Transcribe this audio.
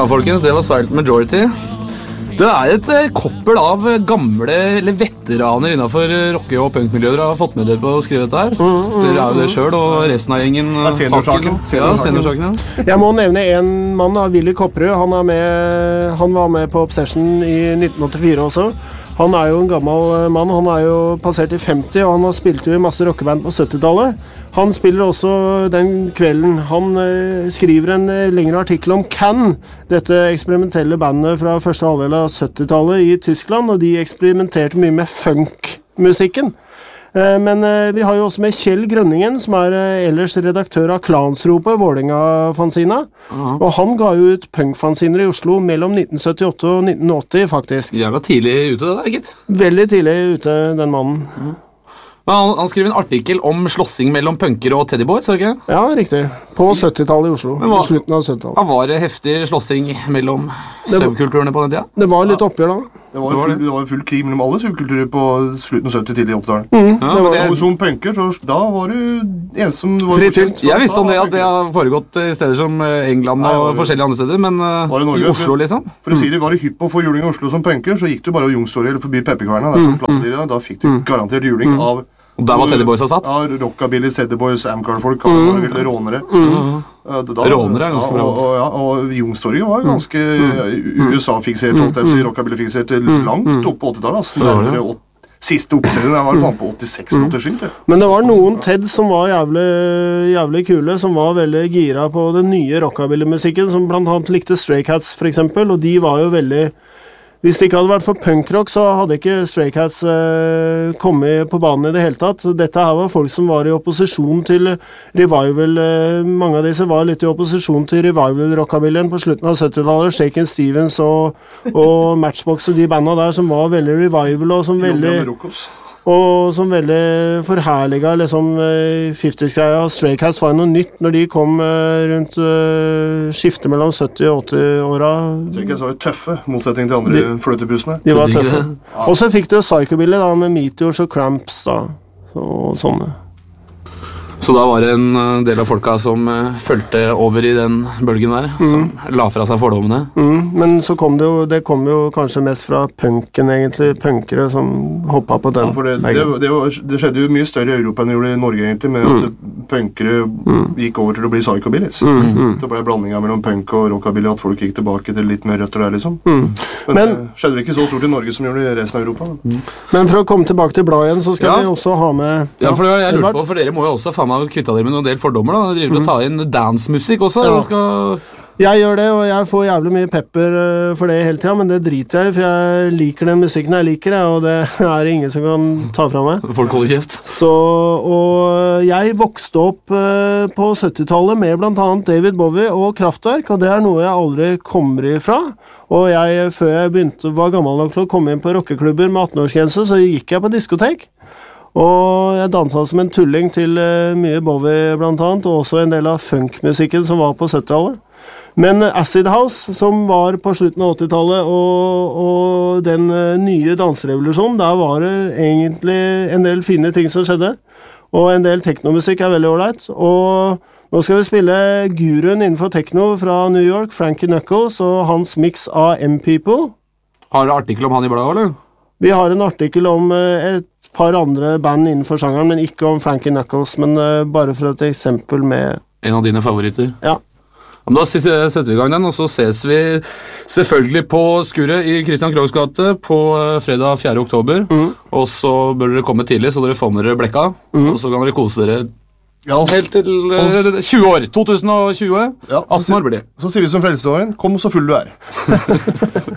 Ja, folkens, det var Silent Majority. Det et koppel av gamle eller veteraner innenfor rocke- og punkmiljøer har fått med dere på å skrive dette her. Dere jo det selv, og resten av gjengen. Seniorsaken. Seniorsaken. Jeg må nevne en mann, Willy Kopperud. Han var med på Obsession i 1984 også. Han jo en gammel mann, han jo passert i 50, og han har spilt jo i masse rockeband på 70-tallet. Han spiller også den kvelden. Han skriver en lengre artikkel om Can, dette eksperimentelle bandet fra første halvdel av 70-tallet i Tyskland, og de eksperimenterte mye med funk-musikken. Men vi har jo også med Kjell Grønningen, som ellers redaktør av Klansropet, Vålerenga-fanzina. Og han ga jo ut punkfanziner i Oslo mellom 1978 og 1980, faktisk. Jævla tidlig ute, det der, gitt. Veldig tidlig ute, den mannen. Men han skriver en artikkel om slåssing mellom punker og teddyboys, det ikke? Ja, riktig. På 70-tallet i Oslo. På slutten av 70-tallet. Det var heftig slåssing mellom subkulturene på den tida? Det var litt oppgjør da. Det var full krig mellom alle subkulturer på slutten av 70- tidlig 80-tallet. Som punker, så da var du en som var fritylt. Jeg visste om det, at det har foregått i steder som England og forskjellige andre steder, men i Oslo, liksom. For å si det, var du hypp på å få juling i Oslo som punker, så gikk du bare av Youngstorget eller forbi Pepperkverna, der som plassdyrere, da fikk du garantert juling av og der var Teddyboys satt? Ja, Rockabilly, Teddyboys, Amcar-folk, rånere. Rånere ganske bra. Og Youngstorget var ganske USA-fiksert, Rockabilly-fiksert, langt opp på 80-tallet. Siste opptreden var faen på 86-87. Men det var noen Ted som var jævlig kule, som var veldig gira på den nye rockabilly-musikken, som blant annet likte Stray Cats for eksempel, og de var jo veldig... Hvis det ikke hadde vært for punkrock, så hadde ikke Stray Cats kommet på banen i det hele tatt. Dette her var folk som var i opposisjon til revival. Mange av disse var litt i opposisjon til revival-rockabillyen på slutten av 70-tallet. Shakin' Stevens og Matchbox og de bandene der som var veldig revival og som veldig forherliget liksom 50s-greia. Stray Cats var noe nytt når de kom rundt skiftet mellom 70- og 80-åra. Stray Cats var jo tøffe, motsetning til andre fløtebussene. De var tøffe. Og så fikk du Psychobilly da, med Meteors og Cramps da, og sånne. Så da var det en del av folka som følte over i den bølgen der, som la fra seg fordommene. Men så kom det kom jo kanskje mest fra punken egentlig, punkere som hoppet på den. Ja, det skjedde jo mye større i Europa enn det gjorde i Norge egentlig, med at punkere gikk over til å bli psychobillies. Det ble blandinga mellom punk og rockabilly, at folk gikk tilbake til litt mer røtter der liksom. Men det skjedde det ikke så stort i Norge som gjorde det i resten av Europa. Men for å komme tilbake til bladet igjen, så skal vi også ha med... Ja, for jeg lurer på, for dere må jo også faen meg kvitta dere med noen del fordommer da. Dere driver og tar inn dance-musikk også. Jeg gjør det, og jeg får jævlig mye pepper for det hele tiden, men det driter jeg i, for jeg liker den musikken jeg liker, og det ingen som kan ta fra meg. Folk holder kjeft. Og jeg vokste opp på 70-tallet med blant annet David Bowie og Kraftwerk, og det noe jeg aldri kommer ifra. Og før jeg var gammel nok til å komme inn på rockeklubber med 18-årsgrense, så gikk jeg på diskotek. Og jeg danset som en tulling til mye Bowie blant annet, og også en del av funkmusikken som var på 70-tallet. Men Acid House, som var på slutten av 80-tallet, og den nye danserevolusjonen, der var det egentlig en del fine ting som skjedde. Og en del teknomusikk veldig ordentlig. Og nå skal vi spille guruen innenfor tekno fra New York, Frankie Knuckles, og hans mix av M-People. Har du artikkel om han i bladet, eller? Vi har en artikkel om et par andre band innenfor sjangeren, men ikke om Frankie Knuckles, men bare for et eksempel med... En av dine favoritter? Ja. Men da setter vi i gang den, og så ses vi selvfølgelig på Skuret i Christian Krohgs gate på fredag 4. oktober. Og så bør dere komme tidlig, så dere får med dere blekka, og så kan dere kose dere helt til 20 år. 2020, 18 år blir det. Så sier vi som Frelsesarmeen, kom så full du